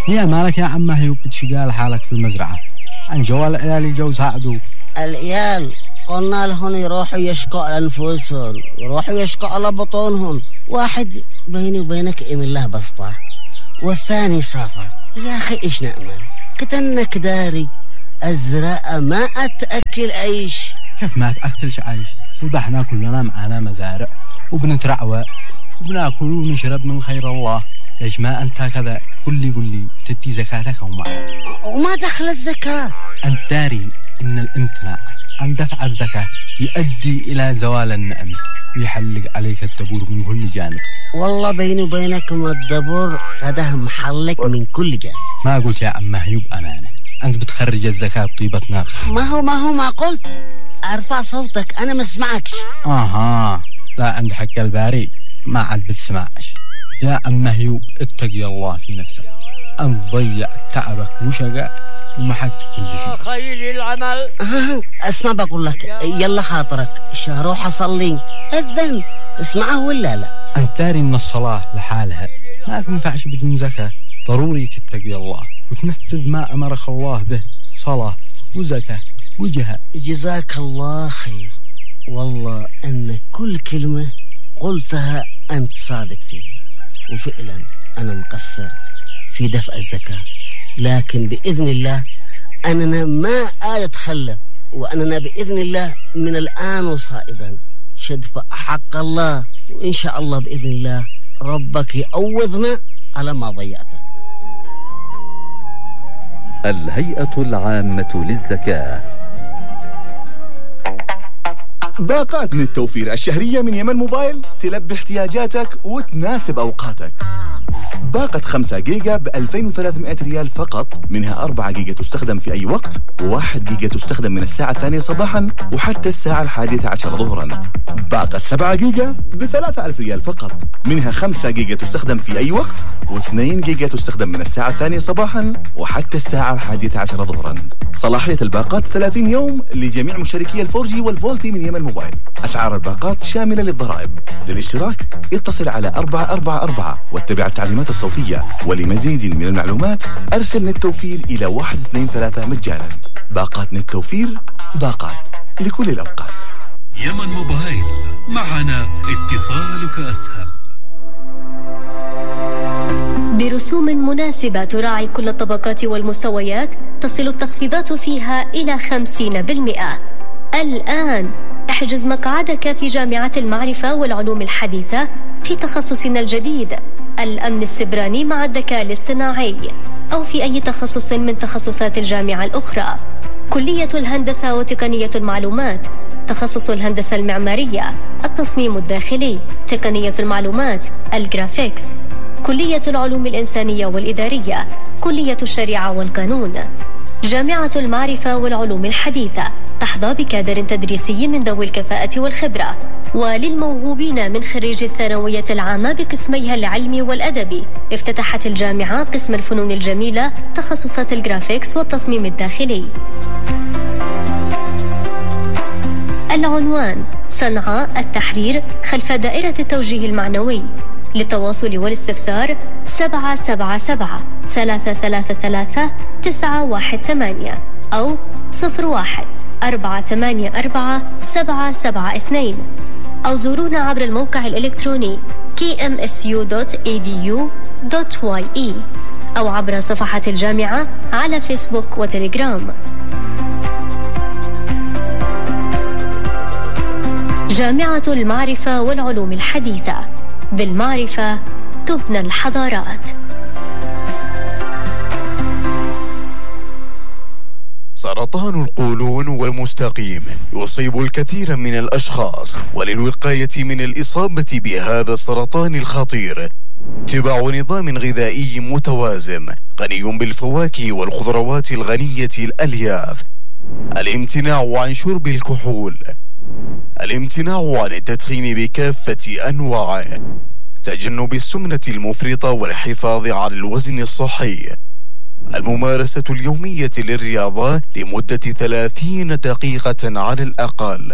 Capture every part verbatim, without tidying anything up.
يا مالك يا عم هيو بتشقال حالك في المزرعة عن جوال العيال جوز هعدو العيال قلنا لهم يروحوا يشكوا على أنفسهم يروحوا يشكوا على بطونهم. واحد بيني وبينك إيم الله بسطة والثاني سافر. يا أخي إيش نأمل كتنك داري أزرق ما أتأكل عيش. كيف ما أتأكلش عيش وضحنا كلنا معنا مزارع وبنترعوى وبناكل ونشرب من خير الله. ليش ما أنت كذا؟ قل لي قل لي تدي زكاتك وما وما دخل الزكاة. أنت داري إن الامتناع عن دفع الزكاة يؤدي إلى زوال النعمة ويحلق عليك الدبور من كل جانب. والله بيني وبينكم الدبور قده محلك من كل جانب. ما قلت يا عم هيوب أمانة أنت بتخرج الزكاة بطيبة نفس. ما هو ما هو ما قلت أرفع صوتك أنا ما اسمعكش. آها لا عند حق الباري ما عاد بتسمعش. يا عم هيوب اتقي الله في نفسك أن تضيع تعبك وشقاء ومحقت كل شيء. خير العمل. اسمع بقول لك يلا خاطرك روح أصلي أذن اسمعه ولا لا؟ أنت داري إن الصلاة لحالها ما تنفعش بدون زكاة. ضروري تتقي الله وتنفذ ما أمرك الله به صلاة وزكاة وجهاد. جزاك الله خير. والله أن كل كلمة قلتها أنت صادق فيها وفعلا أنا مقصر في دفع الزكاة لكن بإذن الله أننا ما أتخلف وأننا بإذن الله من الآن وصائدا شدفع حق الله وإن شاء الله بإذن الله ربك يعوضنا على ما ضيعته. الهيئة العامة للزكاة. باقات نت توفير الشهرية من يمن موبايل تلبي احتياجاتك وتناسب أوقاتك. باقة خمسة جيجا بألفين وثلاثمائة ريال فقط منها أربعة جيجا تستخدم في أي وقت وواحد جيجا تستخدم من الساعة الثانية صباحا وحتى الساعة الحادية عشر ظهرا. باقة سبعة جيجا بثلاثة ألف ريال فقط منها خمسة جيجا تستخدم في أي وقت واثنين جيجا تستخدم من الساعة الثانية صباحا وحتى الساعة الحادية عشر ظهرا. صلاحية الباقات ثلاثين يوم لجميع مشتركي الفورجي والفولتي من يمن موبايل. أسعار الباقات شاملة للضرائب. للاشتراك اتصل على أربعة أربعة أربعة واتبع التعليمات الصوتية. ولمزيد من المعلومات أرسل نت توفير إلى واحد اثنين ثلاثة مجانا. باقات نت توفير باقات لكل الأوقات. يمن موبايل معنا اتصالك أسهل. برسوم مناسبة تراعي كل الطبقات والمستويات تصل التخفيضات فيها إلى خمسين بالمئة. الآن احجز مقعدك في جامعة المعرفة والعلوم الحديثة في تخصصنا الجديد الأمن السبراني مع الذكاء الاصطناعي أو في أي تخصص من تخصصات الجامعة الأخرى. كلية الهندسة وتقنية المعلومات، تخصص الهندسة المعمارية، التصميم الداخلي، تقنية المعلومات، الجرافيكس، كلية العلوم الإنسانية والإدارية، كلية الشريعة والقانون. جامعة المعرفة والعلوم الحديثة تحظى بكادر تدريسي من ذوي الكفاءة والخبرة. وللموهوبين من خريج الثانوية العامة بقسميها العلمي والأدبي افتتحت الجامعة قسم الفنون الجميلة تخصصات الجرافيكس والتصميم الداخلي. العنوان صنعاء التحرير خلف دائرة التوجيه المعنوي. للتواصل والاستفسار سبعة سبعة سبعة ثلاثة ثلاثة ثلاثة تسعة واحد ثمانية أو صفر واحد أربعة ثمانية أربعة سبعة سبعة اثنين أو زورونا عبر الموقع الإلكتروني كي إم إس يو دوت إي دي يو دوت واي إي أو عبر صفحة الجامعة على فيسبوك وتليجرام. جامعة المعرفة والعلوم الحديثة، بالمعرفة تبنى الحضارات. سرطان القولون والمستقيم يصيب الكثير من الأشخاص، وللوقاية من الإصابة بهذا السرطان الخطير اتباع نظام غذائي متوازن غني بالفواكه والخضروات الغنية الألياف، الامتناع عن شرب الكحول، الامتناع عن التدخين بكافة أنواعه، تجنب السمنة المفرطة والحفاظ على الوزن الصحي، الممارسة اليومية للرياضة لمدة ثلاثين دقيقة على الأقل.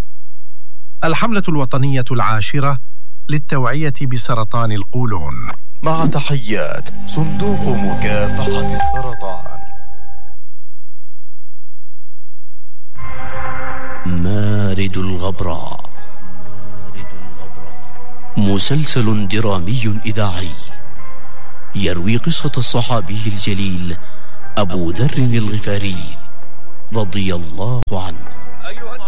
الحملة الوطنية العاشرة للتوعية بسرطان القولون. مع تحيات صندوق مكافحة السرطان. مارد الغبراء، مسلسل درامي إذاعي يروي قصة الصحابي الجليل أبو ذر الغفاري رضي الله عنه.